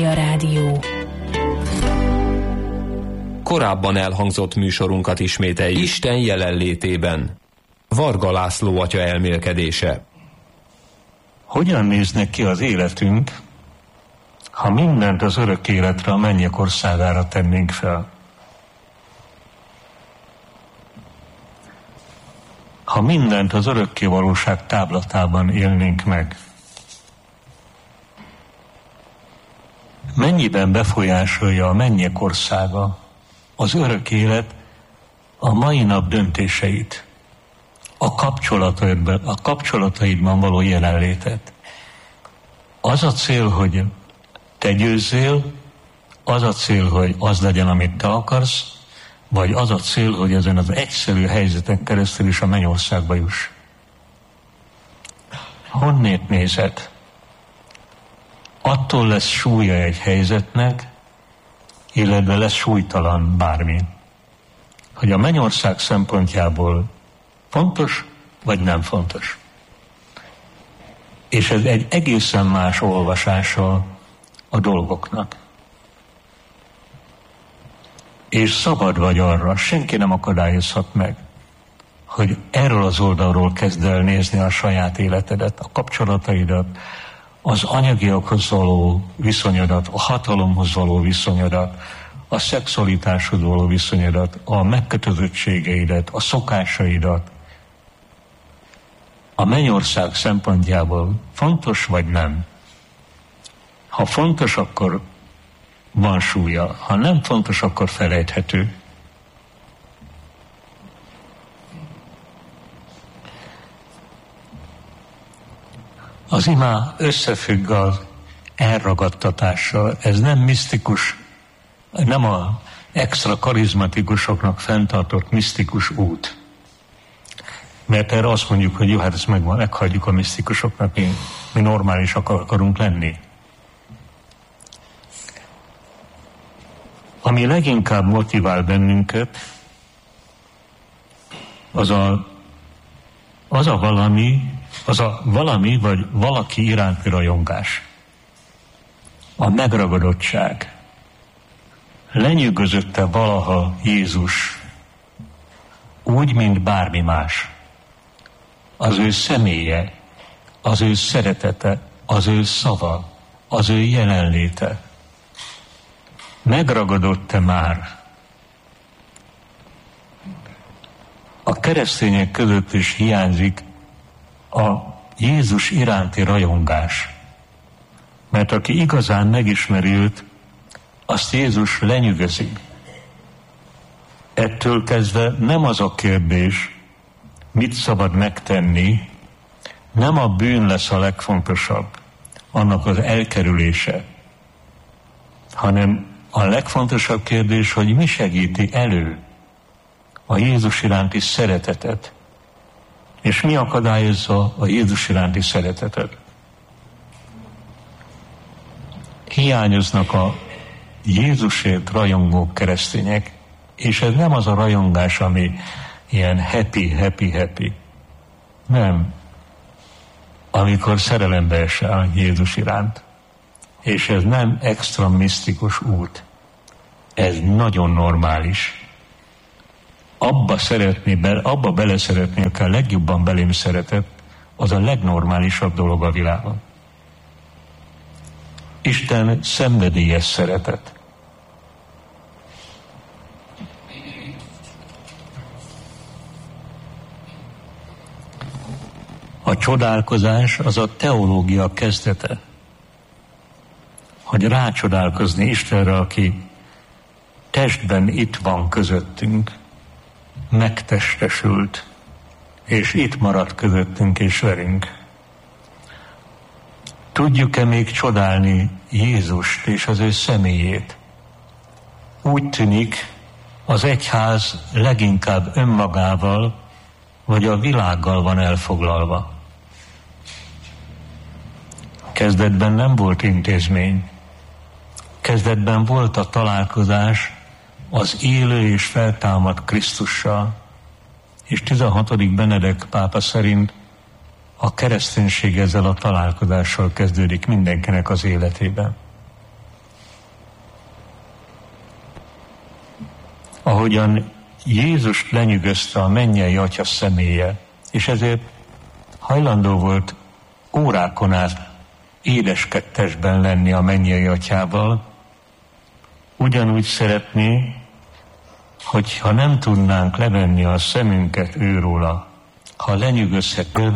Maria Rádió. Korábban elhangzott műsorunkat ismételjük Isten jelenlétében. Varga László atya elmélkedése. Hogyan néznek ki az életünk, ha mindent az örök életre, a mennyek országára tennénk fel? Ha mindent az örökkévalóság táblatában élnénk meg? Mennyiben befolyásolja a mennyek országa, az örök élet a mai nap döntéseit, a kapcsolataidban való jelenlétet? Az a cél, hogy te győzzél, az a cél, hogy az legyen, amit te akarsz, vagy az a cél, hogy ezen az egyszerű helyzeten keresztül is a mennyországba juss? Honnét nézed? Attól lesz súlya egy helyzetnek, illetve lesz súlytalan bármi, hogy a mennyország szempontjából fontos, vagy nem fontos. És ez egy egészen más olvasása a dolgoknak. És szabad vagy arra, senki nem akadályozhat meg, hogy erről az oldalról kezd el nézni a saját életedet, a kapcsolataidat, az anyagiakhoz való viszonyodat, a hatalomhoz való viszonyodat, a szexualitáshoz való viszonyodat, a megkötözöttségeidet, a szokásaidat. A mennyország szempontjából fontos vagy nem? Ha fontos, akkor van súlya, ha nem fontos, akkor felejthető. Az ima összefügg az elragadtatással. Ez nem misztikus, nem a extra karizmatikusoknak fenntartott misztikus út. Mert erre azt mondjuk, hogy jó, hát ezt meghagyjuk a misztikusoknak, mi normálisak akarunk lenni. Ami leginkább motivál bennünket, az a valami vagy valaki iránti rajongás. A megragadottság. Lenyűgözötte valaha Jézus úgy, mint bármi más. Az ő személye, az ő szeretete, az ő szava, az ő jelenléte. Megragadott-e már? A keresztények között is hiányzik a Jézus iránti rajongás. Mert aki igazán megismeri őt, azt Jézus lenyűgözi. Ettől kezdve nem az a kérdés, mit szabad megtenni, nem a bűn lesz a legfontosabb, annak az elkerülése, hanem a legfontosabb kérdés, hogy mi segíti elő a Jézus iránti szeretetet, és mi akadályozza a Jézus iránti szeretetet. Hiányoznak a Jézusért rajongó keresztények, és ez nem az a rajongás, ami ilyen happy. Nem. Amikor szerelembe esel Jézus iránt. És ez nem extra misztikus út. Ez nagyon normális. Abba beleszeretni, aki a legjobban belém szeretett, az a legnormálisabb dolog a világon. Isten szenvedélyes szeretet. A csodálkozás az a teológia kezdete. Hogy rácsodálkozni Istenre, aki testben itt van közöttünk, megtestesült, és itt maradt közöttünk és velünk. Tudjuk-e még csodálni Jézust és az ő személyét? Úgy tűnik, az egyház leginkább önmagával vagy a világgal van elfoglalva. Kezdetben nem volt intézmény. Kezdetben volt a találkozás az élő és feltámadt Krisztussal, és 16. Benedek pápa szerint a kereszténység ezzel a találkozással kezdődik mindenkinek az életében. ahogyan Jézus lenyűgözte a mennyei Atya személye, és ezért hajlandó volt órákon át édeskettesben lenni a mennyei Atyával, ugyanúgy szeretné, hogyha nem tudnánk levenni a szemünket őróla, ha lenyűgözhet